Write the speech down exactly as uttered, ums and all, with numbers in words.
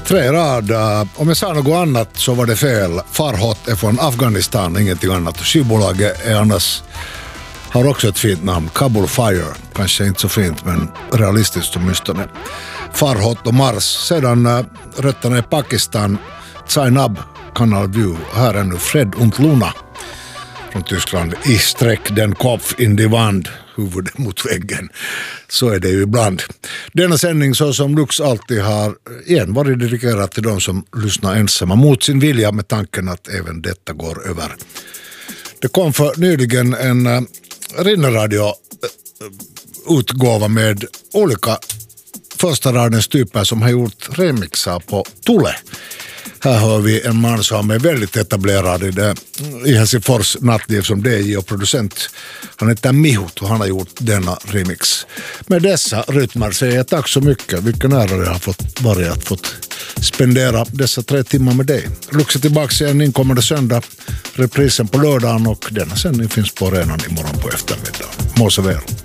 Tre rad. Om jag sa något annat så var det fel. Farhot är från Afghanistan, ingenting annat. Skivbolaget är annars, har också ett fint namn. Kabul Fire. Kanske inte så fint, men realistiskt åtminstone. Farhot och Mars. Sedan äh, rötterna i Pakistan. Zainab, Kanal View. Här är nu Fred und Luna från Tyskland. I sträck den Kopf in die Wand. Huvudet mot väggen. Så är det ju ibland. Denna sändning, så som Lux alltid har igen varit dedikerad till de som lyssnar ensamma mot sin vilja, med tanken att även detta går över. Det kom för nyligen en uh, Rinnerradio-utgåva med olika första radens typer som har gjort remixar på Tule. Här har vi en man som är väldigt etablerad i, det, i Helsingfors nattliv som D J och producent. Han heter Mihut och han har gjort denna remix. Med dessa rytmer säger jag tack så mycket. Vilken ära det har fått vara att fått spendera dessa tre timmar med dig. Luxa tillbaka igen inkommande söndag. Reprisen på lördagen och denna sändning finns på arenan imorgon på eftermiddag. Må så väl.